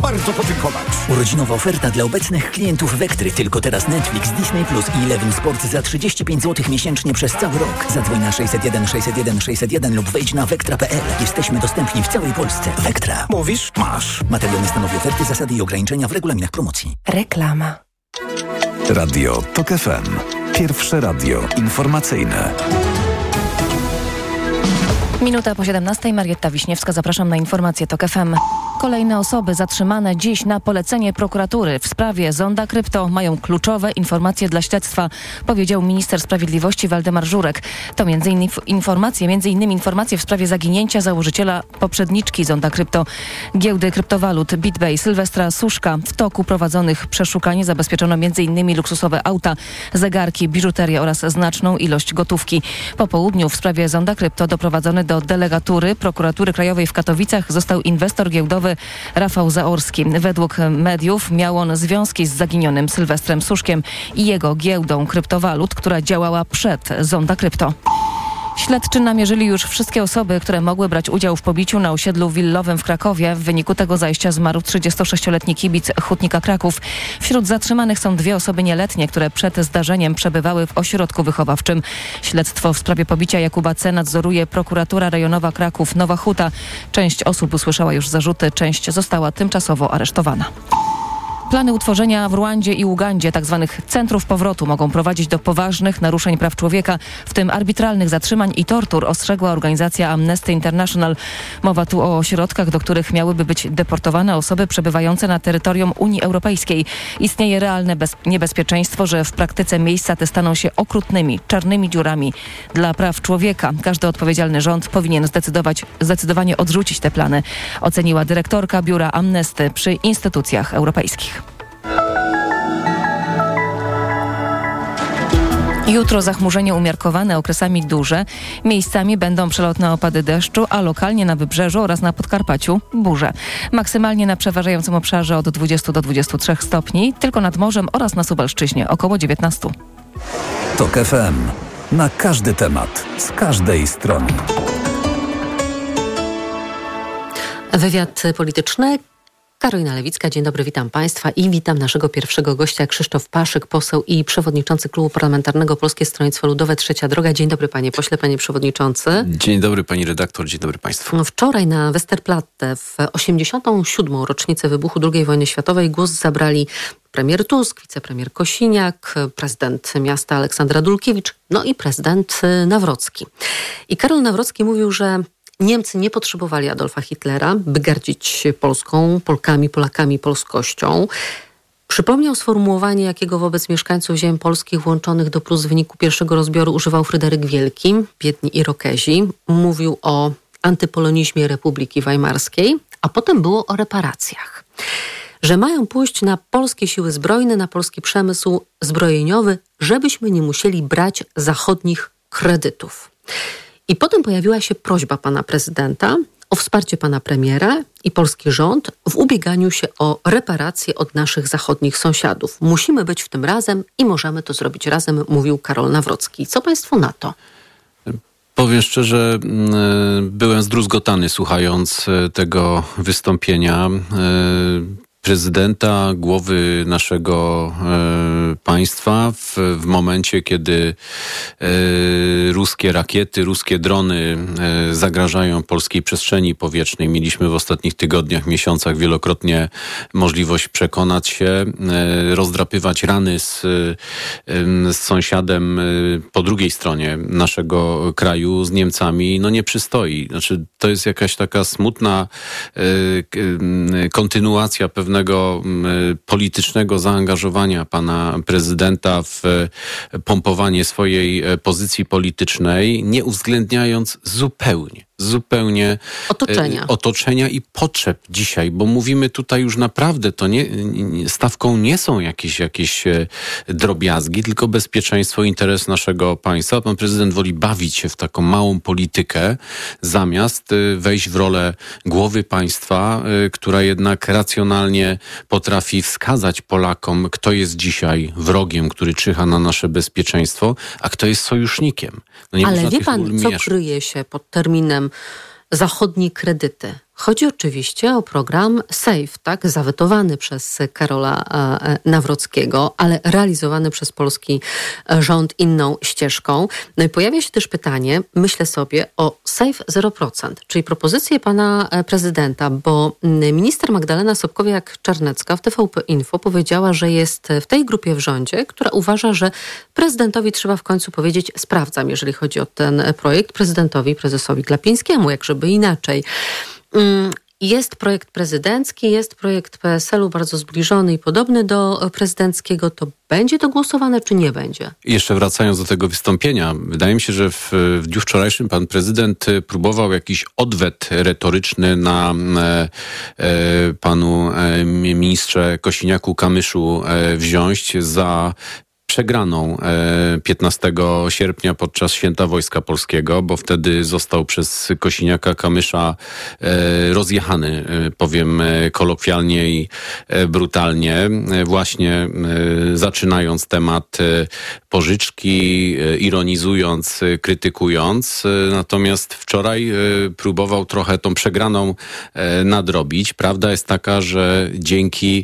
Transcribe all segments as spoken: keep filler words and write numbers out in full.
bardzo podziękować. Urodzinowa oferta dla obecnych klientów Wektry. Tylko teraz Netflix, Disney Plus i Eleven Sport za trzydzieści pięć złotych miesięcznie przez cały rok. Zadzwoń na sześćset jeden sześćset jeden sześćset jeden lub wejdź na wektra kropka pe el. Jesteśmy dostępni w całej Polsce. Wektra. Mówisz? Masz. Materiał nie stanowi oferty, zasady i ograniczenia w regulaminach promocji. Reklama. Radio TOK F M. Pierwsze radio informacyjne. Minuta po siedemnastej. Marietta Wiśniewska. Zapraszam na informacje TOK F M. Kolejne osoby zatrzymane dziś na polecenie prokuratury w sprawie Zonda Krypto mają kluczowe informacje dla śledztwa, powiedział minister sprawiedliwości Waldemar Żurek. To między innymi informacje, między innymi informacje w sprawie zaginięcia założyciela poprzedniczki Zonda Krypto, giełdy kryptowalut BitBay Sylwestra Suszka. W toku prowadzonych przeszukań zabezpieczono między innymi luksusowe auta, zegarki, biżuterię oraz znaczną ilość gotówki. Po południu w sprawie Zonda Krypto doprowadzony do delegatury Prokuratury Krajowej w Katowicach został inwestor giełdowy Rafał Zaorski. Według mediów miał on związki z zaginionym Sylwestrem Suszkiem i jego giełdą kryptowalut, która działała przed Zonda Krypto. Śledczy namierzyli już wszystkie osoby, które mogły brać udział w pobiciu na osiedlu willowym w Krakowie. W wyniku tego zajścia zmarł trzydziestosześcioletni kibic Hutnika Kraków. Wśród zatrzymanych są dwie osoby nieletnie, które przed zdarzeniem przebywały w ośrodku wychowawczym. Śledztwo w sprawie pobicia Jakuba C. nadzoruje prokuratura rejonowa Kraków Nowa Huta. Część osób usłyszała już zarzuty, część została tymczasowo aresztowana. Plany utworzenia w Ruandzie i Ugandzie tzw. centrów powrotu mogą prowadzić do poważnych naruszeń praw człowieka, w tym arbitralnych zatrzymań i tortur, ostrzegła organizacja Amnesty International. Mowa tu o ośrodkach, do których miałyby być deportowane osoby przebywające na terytorium Unii Europejskiej. Istnieje realne bez- niebezpieczeństwo, że w praktyce miejsca te staną się okrutnymi, czarnymi dziurami dla praw człowieka. Każdy odpowiedzialny rząd powinien zdecydować, zdecydowanie odrzucić te plany, oceniła dyrektorka Biura Amnesty przy instytucjach europejskich. Jutro zachmurzenie umiarkowane, okresami duże. Miejscami będą przelotne opady deszczu, a lokalnie na wybrzeżu oraz na Podkarpaciu burze. Maksymalnie na przeważającym obszarze od dwudziestu do dwudziestu trzech stopni, tylko nad morzem oraz na Suwalszczyźnie około dziewiętnastu. TOK F M. Na każdy temat, z każdej strony. Wywiad polityczny. Karolina Lewicka, dzień dobry, witam Państwa i witam naszego pierwszego gościa, Krzysztof Paszyk, poseł i przewodniczący Klubu Parlamentarnego Polskie Stronnictwo Ludowe, Trzecia Droga. Dzień dobry panie pośle, panie przewodniczący. Dzień dobry pani redaktor, dzień dobry Państwu. Wczoraj na Westerplatte w osiemdziesiątą siódmą rocznicę wybuchu drugiej wojny światowej głos zabrali premier Tusk, wicepremier Kosiniak, prezydent miasta Aleksandra Dulkiewicz, no i prezydent Nawrocki. I Karol Nawrocki mówił, że Niemcy nie potrzebowali Adolfa Hitlera, by gardzić Polską, Polkami, Polakami, polskością. Przypomniał sformułowanie, jakiego wobec mieszkańców ziem polskich włączonych do Prus w wyniku pierwszego rozbioru używał Fryderyk Wielki, biedni Irokezi. Mówił o antypolonizmie Republiki Weimarskiej, a potem było o reparacjach. Że mają pójść na polskie siły zbrojne, na polski przemysł zbrojeniowy, żebyśmy nie musieli brać zachodnich kredytów. I potem pojawiła się prośba pana prezydenta o wsparcie pana premiera i polski rząd w ubieganiu się o reparacje od naszych zachodnich sąsiadów. Musimy być w tym razem i możemy to zrobić razem, mówił Karol Nawrocki. Co państwo na to? Powiem szczerze, byłem zdruzgotany słuchając tego wystąpienia prezydenta, głowy naszego e, państwa w, w momencie, kiedy e, ruskie rakiety, ruskie drony e, zagrażają polskiej przestrzeni powietrznej. Mieliśmy w ostatnich tygodniach, miesiącach wielokrotnie możliwość przekonać się, e, rozdrapywać rany z, e, z sąsiadem e, po drugiej stronie naszego kraju, z Niemcami. No nie przystoi. Znaczy, to jest jakaś taka smutna e, e, kontynuacja pewnego politycznego zaangażowania pana prezydenta w pompowanie swojej pozycji politycznej, nie uwzględniając zupełnie zupełnie otoczenia. otoczenia i potrzeb dzisiaj, bo mówimy tutaj już naprawdę, to nie, nie stawką nie są jakieś, jakieś drobiazgi, tylko bezpieczeństwo, interes naszego państwa. Pan prezydent woli bawić się w taką małą politykę, zamiast wejść w rolę głowy państwa, która jednak racjonalnie potrafi wskazać Polakom, kto jest dzisiaj wrogiem, który czyha na nasze bezpieczeństwo, a kto jest sojusznikiem. No nie Ale wie tych pan, ról co mieszać. kryje się pod terminem zachodnie kredyty? Chodzi oczywiście o program SAFE, tak, zawetowany przez Karola Nawrockiego, ale realizowany przez polski rząd inną ścieżką. No i pojawia się też pytanie, myślę sobie, o SAFE zero procent, czyli propozycję pana prezydenta, bo minister Magdalena Sobkowiak-Czarnecka w T V P Info powiedziała, że jest w tej grupie w rządzie, która uważa, że prezydentowi trzeba w końcu powiedzieć sprawdzam, jeżeli chodzi o ten projekt, prezydentowi, prezesowi Glapińskiemu, jak żeby inaczej. Jest projekt prezydencki, jest projekt P S L-u bardzo zbliżony i podobny do prezydenckiego. To będzie to głosowane, czy nie będzie? Jeszcze wracając do tego wystąpienia, wydaje mi się, że w, w dniu wczorajszym pan prezydent próbował jakiś odwet retoryczny na e, e, panu e, ministrze Kosiniaku-Kamyszu e, wziąć za przegraną piętnastego sierpnia podczas Święta Wojska Polskiego, bo wtedy został przez Kosiniaka-Kamysza rozjechany, powiem kolokwialnie i brutalnie, właśnie zaczynając temat pożyczki, ironizując, krytykując. Natomiast wczoraj próbował trochę tą przegraną nadrobić. Prawda jest taka, że dzięki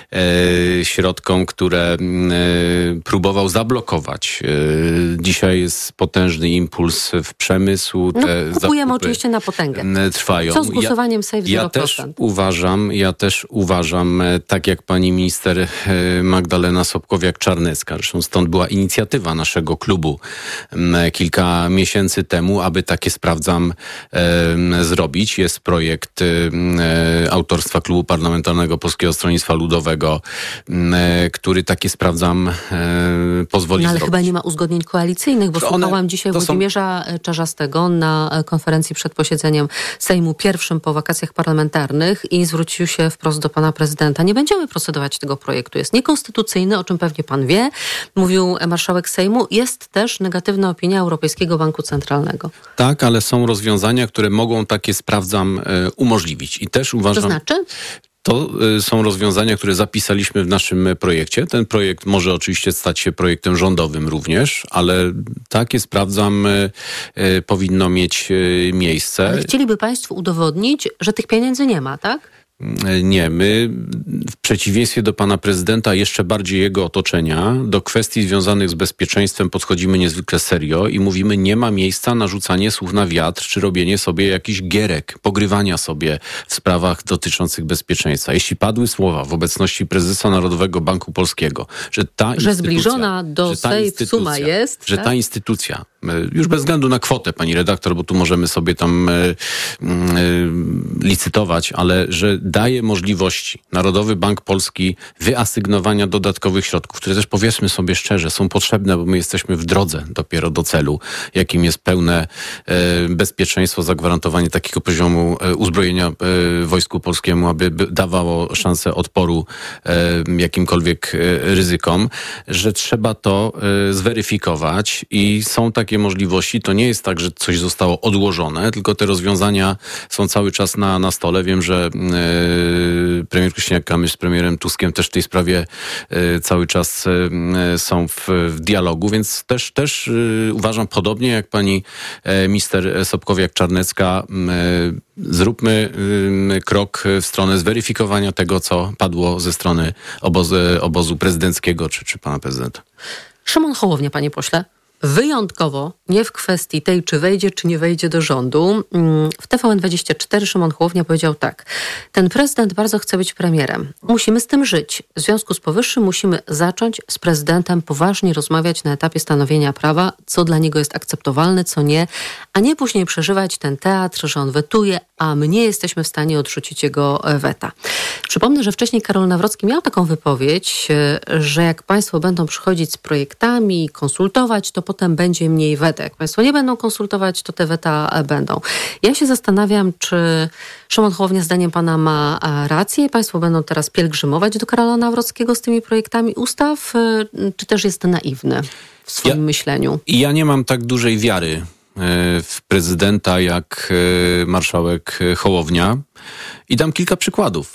środkom, które próbował zablokować. Dzisiaj jest potężny impuls w przemysł. Te no, kupujemy oczywiście na potęgę. Trwają. Co z głosowaniem SAFE zero procent? Ja też uważam, ja też uważam, tak jak pani minister Magdalena Sobkowiak-Czarnecka, zresztą stąd była inicjatywa naszego klubu kilka miesięcy temu, aby takie sprawdzam e, zrobić. Jest projekt e, autorstwa Klubu Parlamentarnego Polskiego Stronnictwa Ludowego, e, który takie sprawdzam pozwoli no, ale zrobić. chyba nie ma uzgodnień koalicyjnych, bo słuchałam one, dzisiaj Włodzimierza są... Czarzastego na konferencji przed posiedzeniem Sejmu pierwszym po wakacjach parlamentarnych i zwrócił się wprost do pana prezydenta. Nie będziemy procedować tego projektu. Jest niekonstytucyjny, o czym pewnie pan wie, mówił marszałek Sejmu. Jest też negatywna opinia Europejskiego Banku Centralnego. Tak, ale są rozwiązania, które mogą takie, sprawdzam, umożliwić. I też uważam... To znaczy? To są rozwiązania, które zapisaliśmy w naszym projekcie. Ten projekt może oczywiście stać się projektem rządowym również, ale takie, sprawdzam, powinno mieć miejsce. Ale chcieliby państwo udowodnić, że tych pieniędzy nie ma, tak? Nie, my w przeciwieństwie do pana prezydenta, jeszcze bardziej jego otoczenia, do kwestii związanych z bezpieczeństwem podchodzimy niezwykle serio i mówimy, nie ma miejsca na rzucanie słów na wiatr, czy robienie sobie jakichś gierek, pogrywania sobie w sprawach dotyczących bezpieczeństwa. Jeśli padły słowa w obecności prezesa Narodowego Banku Polskiego, że ta że zbliżona do SAFE suma jest, że tak? ta instytucja, już bez względu na kwotę, pani redaktor, bo tu możemy sobie tam y, y, licytować, ale że daje możliwości Narodowy Bank Polski wyasygnowania dodatkowych środków, które też, powiedzmy sobie szczerze, są potrzebne, bo my jesteśmy w drodze dopiero do celu, jakim jest pełne y, bezpieczeństwo, zagwarantowanie takiego poziomu y, uzbrojenia y, Wojsku Polskiemu, aby dawało szansę odporu y, jakimkolwiek y, ryzykom, że trzeba to y, zweryfikować i są takie możliwości. To nie jest tak, że coś zostało odłożone, tylko te rozwiązania są cały czas na, na stole. Wiem, że yy, premier Kosiniak-Kamysz z premierem Tuskiem też w tej sprawie yy, cały czas yy, są w, w dialogu, więc też, też yy, uważam podobnie jak pani yy, minister Sobkowiak-Czarnecka, yy, zróbmy yy, krok w stronę zweryfikowania tego, co padło ze strony obozu, obozu prezydenckiego czy, czy pana prezydenta. Szymon Hołownia, panie pośle. Wyjątkowo, nie w kwestii tej, czy wejdzie, czy nie wejdzie do rządu, w T V N dwadzieścia cztery Szymon Hołownia powiedział tak. Ten prezydent bardzo chce być premierem. Musimy z tym żyć. W związku z powyższym musimy zacząć z prezydentem poważnie rozmawiać na etapie stanowienia prawa, co dla niego jest akceptowalne, co nie, a nie później przeżywać ten teatr, że on wetuje, a my nie jesteśmy w stanie odrzucić jego weta. Przypomnę, że wcześniej Karol Nawrocki miał taką wypowiedź, że jak państwo będą przychodzić z projektami, konsultować, to potem będzie mniej weta. Jak państwo nie będą konsultować, to te weta będą. Ja się zastanawiam, czy Szymon Hołownia zdaniem pana ma rację i państwo będą teraz pielgrzymować do Karola Nawrockiego z tymi projektami ustaw, czy też jest naiwny w swoim ja, myśleniu? Ja nie mam tak dużej wiary w prezydenta jak marszałek Hołownia i dam kilka przykładów.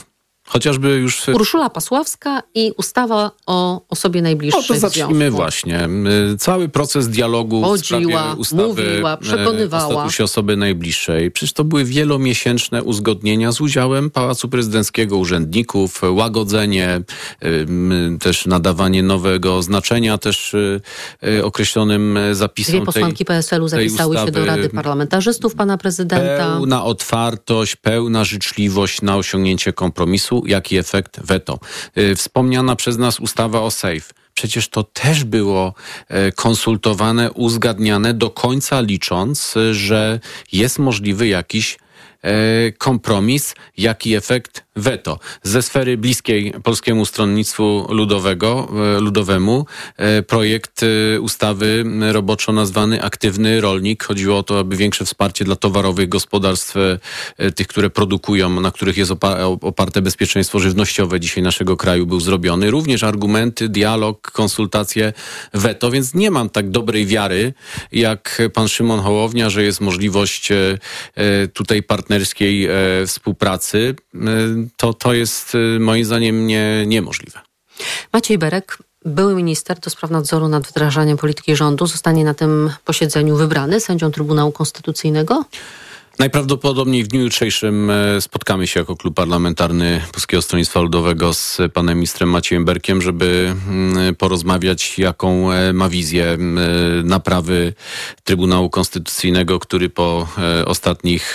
Chociażby już... Urszula Pasławska i ustawa o osobie najbliższej. O to zacznijmy właśnie. Cały proces dialogu Chodziła, w sprawie ustawy mówiła, przekonywała. o statusie osoby najbliższej. Przecież to były wielomiesięczne uzgodnienia z udziałem Pałacu Prezydenckiego, urzędników, łagodzenie, też nadawanie nowego znaczenia też określonym zapisom Dwie posłanki tej, P S L u zapisały się do Rady Parlamentarzystów pana prezydenta. Pełna otwartość, pełna życzliwość na osiągnięcie kompromisu. Jaki efekt? Weto. Wspomniana przez nas ustawa o SAFE. Przecież to też było konsultowane, uzgadniane do końca, licząc, że jest możliwy jakiś kompromis. Jaki efekt? Weto. Ze sfery bliskiej Polskiemu Stronnictwu Ludowego, Ludowemu projekt ustawy roboczo nazwany Aktywny Rolnik. Chodziło o to, aby większe wsparcie dla towarowych gospodarstw, tych, które produkują, na których jest oparte bezpieczeństwo żywnościowe dzisiaj naszego kraju, był zrobiony. Również argumenty, dialog, konsultacje, weto, więc nie mam tak dobrej wiary jak pan Szymon Hołownia, że jest możliwość tutaj partnerskiej współpracy. To, to jest moim zdaniem nie, niemożliwe. Maciej Berek, były minister do spraw nadzoru nad wdrażaniem polityki rządu, zostanie na tym posiedzeniu wybrany sędzią Trybunału Konstytucyjnego? Najprawdopodobniej w dniu jutrzejszym spotkamy się jako klub parlamentarny Polskiego Stronnictwa Ludowego z panem ministrem Maciejem Berkiem, żeby porozmawiać, jaką ma wizję naprawy Trybunału Konstytucyjnego, który po ostatnich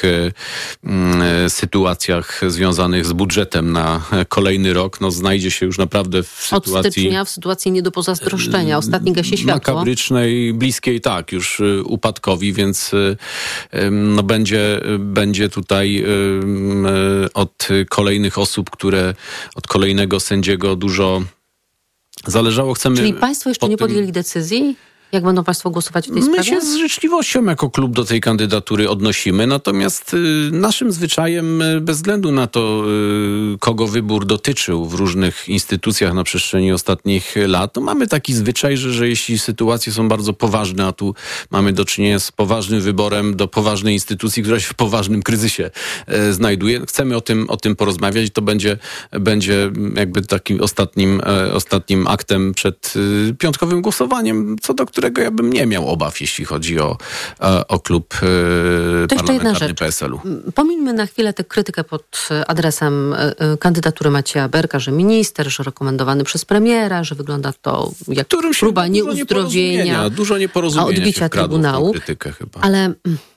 sytuacjach związanych z budżetem na kolejny rok, no znajdzie się już naprawdę w sytuacji... Od stycznia w sytuacji nie do pozazdroszczenia. Ostatni gasi światło. Makabrycznej, bliskiej, tak, już upadkowi, więc no będzie będzie tutaj y, od kolejnych osób, które od kolejnego sędziego dużo zależało. Chcemy. Czyli państwo jeszcze nie tym... podjęli decyzji? Jak będą państwo głosować w tej sprawie? My się z życzliwością jako klub do tej kandydatury odnosimy, natomiast y, naszym zwyczajem, y, bez względu na to, y, kogo wybór dotyczył w różnych instytucjach na przestrzeni ostatnich lat, to mamy taki zwyczaj, że, że jeśli sytuacje są bardzo poważne, a tu mamy do czynienia z poważnym wyborem do poważnej instytucji, która się w poważnym kryzysie y, znajduje, chcemy o tym, o tym porozmawiać. To będzie, będzie jakby takim ostatnim, y, ostatnim aktem przed y, piątkowym głosowaniem, co do którego ja bym nie miał obaw, jeśli chodzi o, o klub e, parlamentarny P S L u. Pomińmy na chwilę tę krytykę pod adresem kandydatury Macieja Berka, że minister, że rekomendowany przez premiera, że wygląda to jak próba nieuzdrowienia, dużo nieporozumienia, a odbicia Trybunału. Krytykę chyba. Ale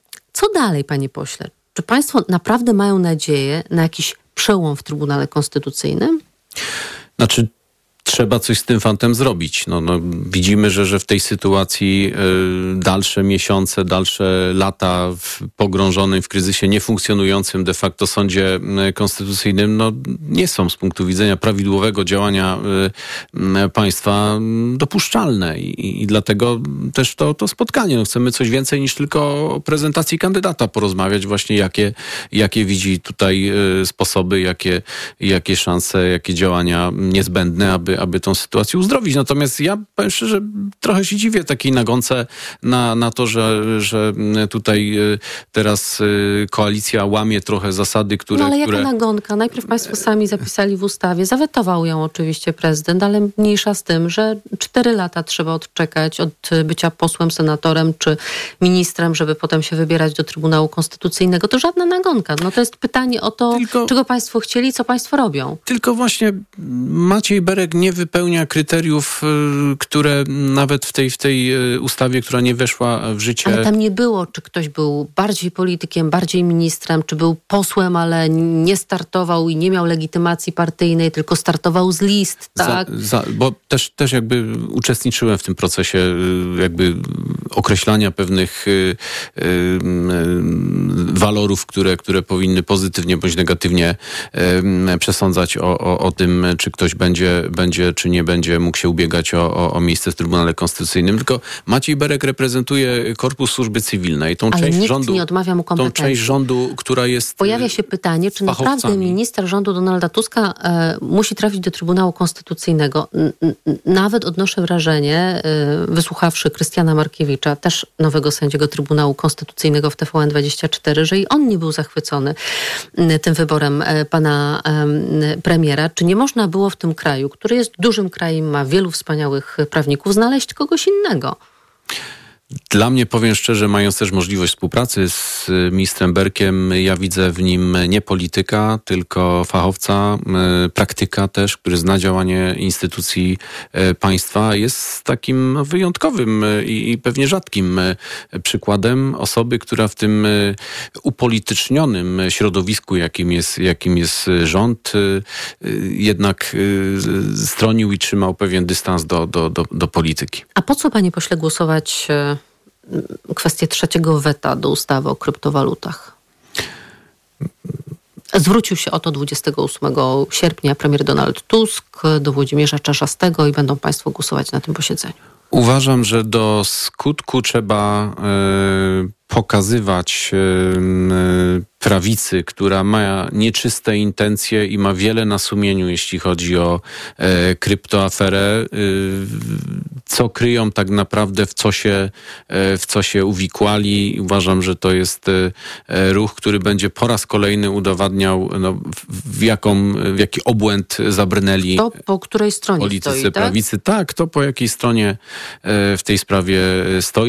co dalej, panie pośle? Czy państwo naprawdę mają nadzieję na jakiś przełom w Trybunale Konstytucyjnym? Znaczy, trzeba coś z tym fantem zrobić. No, no, widzimy, że, że w tej sytuacji y, dalsze miesiące, dalsze lata w pogrążonym w kryzysie, niefunkcjonującym de facto sądzie y, konstytucyjnym, no, nie są z punktu widzenia prawidłowego działania y, y, państwa y, dopuszczalne. I, i dlatego też to, to spotkanie. No, chcemy coś więcej niż tylko o prezentacji kandydata porozmawiać, właśnie jakie, jakie widzi tutaj y, sposoby, jakie, jakie szanse, jakie działania niezbędne, aby aby tą sytuację uzdrowić. Natomiast ja powiem szczerze, trochę się dziwię takiej nagonce na, na to, że, że tutaj teraz koalicja łamie trochę zasady, które... No ale które... jaka nagonka? Najpierw państwo sami zapisali w ustawie, zawetował ją oczywiście prezydent, ale mniejsza z tym, że cztery lata trzeba odczekać od bycia posłem, senatorem czy ministrem, żeby potem się wybierać do Trybunału Konstytucyjnego. To żadna nagonka. No to jest pytanie o to, tylko, czego państwo chcieli i co państwo robią. Tylko właśnie Maciej Berek nie wypełnia kryteriów, które nawet w tej, w tej ustawie, która nie weszła w życie... Ale tam nie było, czy ktoś był bardziej politykiem, bardziej ministrem, czy był posłem, ale nie startował i nie miał legitymacji partyjnej, tylko startował z list, tak? Za, za, bo też, też jakby uczestniczyłem w tym procesie jakby określania pewnych y, y, y, walorów, które, które powinny pozytywnie bądź negatywnie y, przesądzać o, o, o tym, czy ktoś będzie, będzie czy nie będzie mógł się ubiegać o, o, o miejsce w Trybunale Konstytucyjnym. Tylko Maciej Berek reprezentuje Korpus Służby Cywilnej. Tą Ale część nikt rządu, nie odmawia mu kompetencji. Tą część rządu, która jest Pojawia się pytanie, czy fachowcami. naprawdę minister rządu Donalda Tuska e, musi trafić do Trybunału Konstytucyjnego. N- n- nawet odnoszę wrażenie, e, wysłuchawszy Krystiana Markiewicza, Adamowicza, też nowego sędziego Trybunału Konstytucyjnego w T V N dwadzieścia cztery, że i on nie był zachwycony tym wyborem pana premiera. Czy nie można było w tym kraju, który jest dużym krajem, ma wielu wspaniałych prawników, znaleźć kogoś innego? Dla mnie, powiem szczerze, mając też możliwość współpracy z ministrem Berkiem, ja widzę w nim nie polityka, tylko fachowca, praktyka też, który zna działanie instytucji państwa. Jest takim wyjątkowym i pewnie rzadkim przykładem osoby, która w tym upolitycznionym środowisku, jakim jest, jakim jest rząd, jednak stronił i trzymał pewien dystans do, do, do, do polityki. A po co, panie pośle, głosować kwestię trzeciego weta do ustawy o kryptowalutach? Zwrócił się o to dwudziestego ósmego sierpnia premier Donald Tusk do Włodzimierza Czarzastego i będą państwo głosować na tym posiedzeniu. Uważam, że do skutku trzeba y, pokazywać y, prawicy, która ma nieczyste intencje i ma wiele na sumieniu, jeśli chodzi o e, kryptoaferę, y, co kryją tak naprawdę, w co się, e, w co się uwikłali. Uważam, że to jest e, ruch, który będzie po raz kolejny udowadniał, no, w, w, jaką, w jaki obłęd zabrnęli to po której stronie politycy stoi, tak? prawicy. Tak, to po jakiej stronie e, w tej sprawie stoi.